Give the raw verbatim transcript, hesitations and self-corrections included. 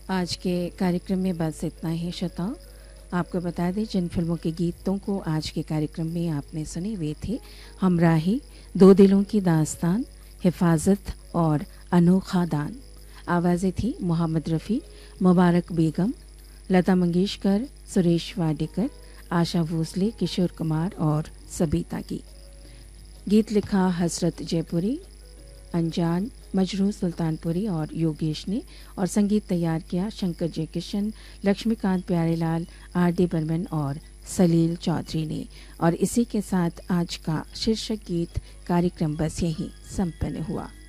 आज के कार्यक्रम में बस इतना ही श्रोताओं। आपको बता दें जिन फिल्मों के गीतों को आज के कार्यक्रम में आपने सुने वे थे हमराही, दो दिलों की दास्तान, हिफाजत और अनोखा दान। आवाज़ें थी मोहम्मद रफ़ी, मुबारक बेगम, लता मंगेशकर, सुरेश वाडेकर, आशा भोसले, किशोर कुमार और सबिता की। गीत लिखा हसरत जयपुरी, अनजान, मजरू सुल्तानपुरी और योगेश ने, और संगीत तैयार किया शंकर जयकिशन, लक्ष्मीकांत प्यारेलाल, आर डी बर्मन और सलील चौधरी ने। और इसी के साथ आज का शीर्षक गीत कार्यक्रम बस यहीं संपन्न हुआ।